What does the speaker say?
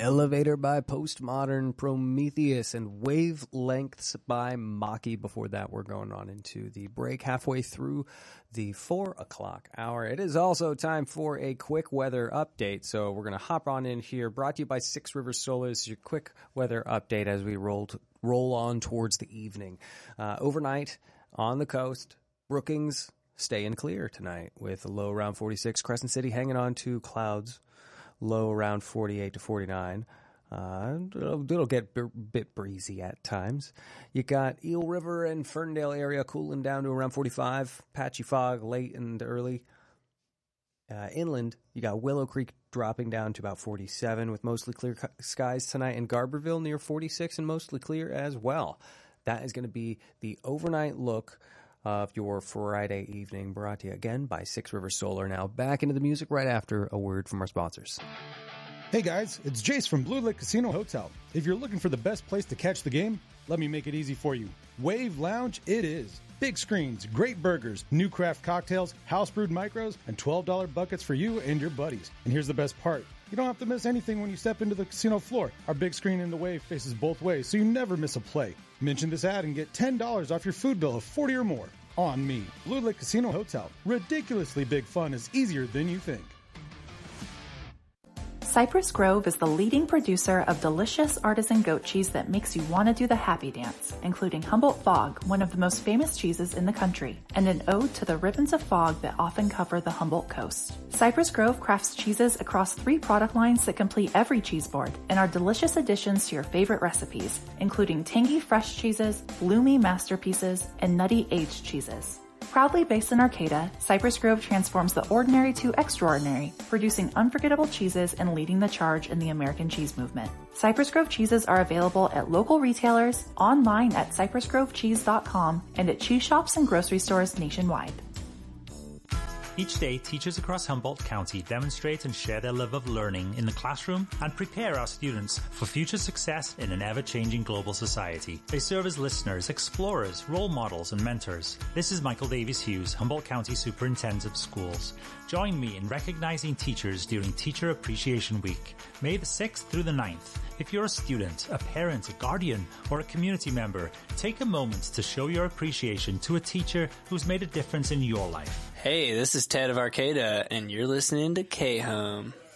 Elevator by Postmodern, Prometheus, and Wavelengths by Maki. Before that, we're going on into the break halfway through the 4 o'clock hour. It is also time for a quick weather update, so we're going to hop on in here. Brought to you by Six Rivers Solar. This is your quick weather update as we roll on towards the evening. Overnight on the coast, Brookings staying clear tonight with a low around 46. Crescent City hanging on to clouds, low around 48 to 49. It'll get a bit breezy at times. You got Eel River and Ferndale area cooling down to around 45. Patchy fog late and early. Inland, you got Willow Creek dropping down to about 47 with mostly clear skies tonight. And Garberville near 46 and mostly clear as well. That is going to be the overnight look of your Friday evening, brought to you again by Six Rivers Solar. Now back into the music right after a word from our sponsors. Hey guys, it's Jace from Blue Lake Casino Hotel. If you're looking for the best place to catch the game, let me make it easy for you. Wave Lounge it is. Big screens, great burgers, new craft cocktails, house brewed micros, and $12 buckets for you and your buddies. And here's the best part. You don't have to miss anything when you step into the casino floor. Our big screen in the Wave faces both ways, so you never miss a play. Mention this ad and get $10 off your food bill of $40 or more. On me. Blue Lake Casino Hotel. Ridiculously big fun is easier than you think. Cypress Grove is the leading producer of delicious artisan goat cheese that makes you want to do the happy dance, including Humboldt Fog, one of the most famous cheeses in the country, and an ode to the ribbons of fog that often cover the Humboldt coast. Cypress Grove crafts cheeses across 3 product lines that complete every cheese board and are delicious additions to your favorite recipes, including tangy fresh cheeses, bloomy masterpieces, and nutty aged cheeses. Proudly based in Arcata, Cypress Grove transforms the ordinary to extraordinary, producing unforgettable cheeses and leading the charge in the American cheese movement. Cypress Grove cheeses are available at local retailers, online at cypressgrovecheese.com, and at cheese shops and grocery stores nationwide. Each day, teachers across Humboldt County demonstrate and share their love of learning in the classroom and prepare our students for future success in an ever-changing global society. They serve as listeners, explorers, role models, and mentors. This is Michael Davies Hughes, Humboldt County Superintendent of Schools. Join me in recognizing teachers during Teacher Appreciation Week, May the 6th through the 9th. If you're a student, a parent, a guardian, or a community member, take a moment to show your appreciation to a teacher who's made a difference in your life. Hey, this is Ted of Arcata, and you're listening to K-Home.